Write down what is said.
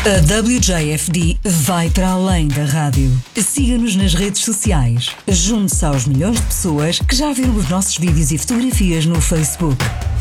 A WJFD vai para além da rádio. Siga-nos nas redes sociais. Junte-se aos milhões de pessoas que já viram os nossos vídeos e fotografias no Facebook.